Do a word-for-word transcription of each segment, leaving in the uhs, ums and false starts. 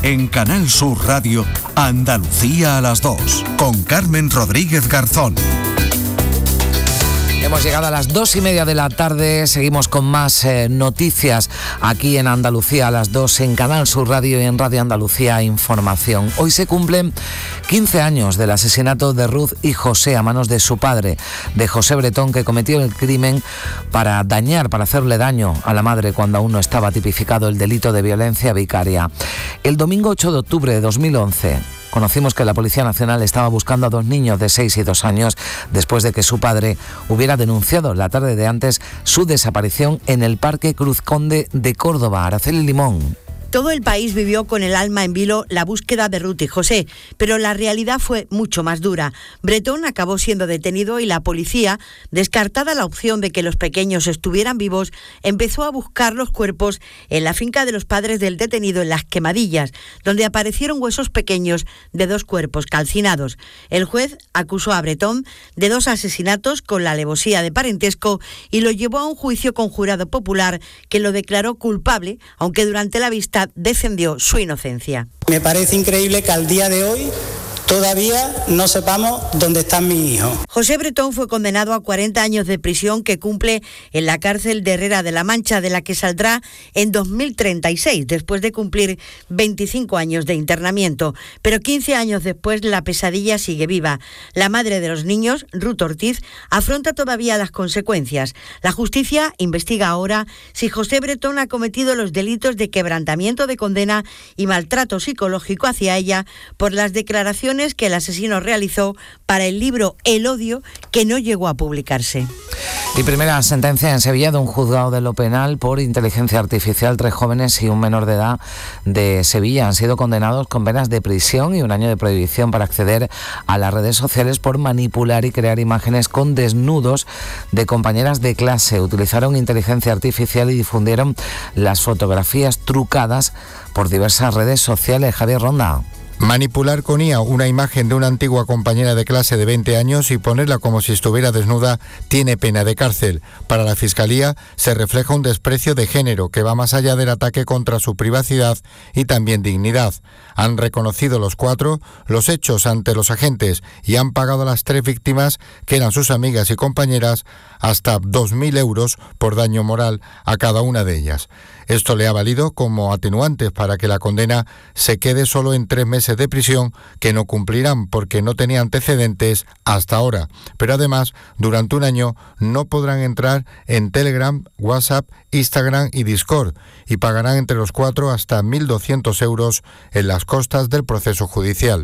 En Canal Sur Radio, Andalucía a las dos, con Carmen Rodríguez Garzón. Hemos llegado a las dos y media de la tarde, seguimos con más eh, noticias aquí en Andalucía a las dos, en Canal Sur Radio y en Radio Andalucía Información. Hoy se cumplen quince años del asesinato de Ruth y José a manos de su padre, de José Bretón, que cometió el crimen para dañar, para hacerle daño a la madre cuando aún no estaba tipificado el delito de violencia vicaria. El domingo ocho de octubre de dos mil once... conocimos que la Policía Nacional estaba buscando a dos niños de seis y dos años después de que su padre hubiera denunciado la tarde de antes su desaparición en el Parque Cruz Conde de Córdoba. Araceli Limón. Todo el país vivió con el alma en vilo la búsqueda de Ruth y José, pero la realidad fue mucho más dura. Bretón acabó siendo detenido y la policía, descartada la opción de que los pequeños estuvieran vivos, empezó a buscar los cuerpos en la finca de los padres del detenido en Las Quemadillas, donde aparecieron huesos pequeños de dos cuerpos calcinados. El juez acusó a Bretón de dos asesinatos con la alevosía de parentesco y lo llevó a un juicio con jurado popular que lo declaró culpable, aunque durante la vista defendió su inocencia. Me parece increíble que al día de hoy todavía no sepamos dónde están mis hijos. José Bretón fue condenado a cuarenta años de prisión que cumple en la cárcel de Herrera de la Mancha, de la que saldrá en dos mil treinta y seis, después de cumplir veinticinco años de internamiento. Pero quince años después la pesadilla sigue viva. La madre de los niños, Ruth Ortiz, afronta todavía las consecuencias. La justicia investiga ahora si José Bretón ha cometido los delitos de quebrantamiento de condena y maltrato psicológico hacia ella por las declaraciones que el asesino realizó para el libro El odio, que no llegó a publicarse. Y primera sentencia en Sevilla de un juzgado de lo penal por inteligencia artificial. Tres jóvenes y un menor de edad de Sevilla han sido condenados con penas de prisión y un año de prohibición para acceder a las redes sociales por manipular y crear imágenes con desnudos de compañeras de clase. Utilizaron inteligencia artificial y difundieron las fotografías trucadas por diversas redes sociales. Javier Ronda. Manipular con I A una imagen de una antigua compañera de clase de veinte años y ponerla como si estuviera desnuda tiene pena de cárcel. Para la Fiscalía se refleja un desprecio de género que va más allá del ataque contra su privacidad y también dignidad. Han reconocido los cuatro los hechos ante los agentes y han pagado a las tres víctimas, que eran sus amigas y compañeras, hasta dos mil euros por daño moral a cada una de ellas. Esto le ha valido como atenuante para que la condena se quede solo en tres meses de prisión, que no cumplirán porque no tenía antecedentes hasta ahora. Pero además, durante un año no podrán entrar en Telegram, WhatsApp, Instagram y Discord, y pagarán entre los cuatro hasta mil doscientos euros en las costas del proceso judicial.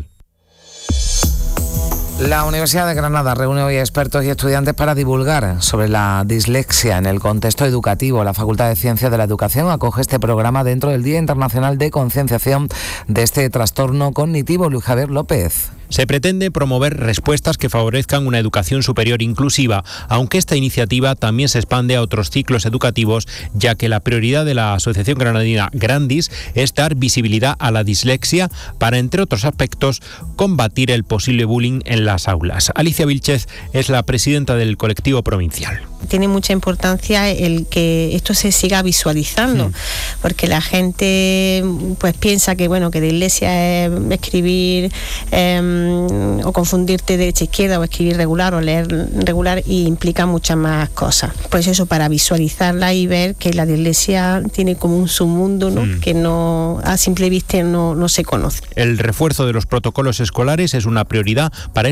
La Universidad de Granada reúne hoy a expertos y estudiantes para divulgar sobre la dislexia en el contexto educativo. La Facultad de Ciencias de la Educación acoge este programa dentro del Día Internacional de Concienciación de este trastorno cognitivo. Luis Javier López. Se pretende promover respuestas que favorezcan una educación superior inclusiva, aunque esta iniciativa también se expande a otros ciclos educativos, ya que la prioridad de la Asociación Granadina Grandis es dar visibilidad a la dislexia para, entre otros aspectos, combatir el posible bullying en las aulas. Alicia Vilchez es la presidenta del colectivo provincial. Tiene mucha importancia el que esto se siga visualizando, mm. porque la gente pues piensa que bueno que dislexia es escribir eh, o confundirte derecha izquierda, o escribir regular o leer regular, y implica muchas más cosas. Pues eso, para visualizarla y ver que la dislexia tiene como un submundo, ¿no? Mm. que no a simple vista no, no se conoce. El refuerzo de los protocolos escolares es una prioridad para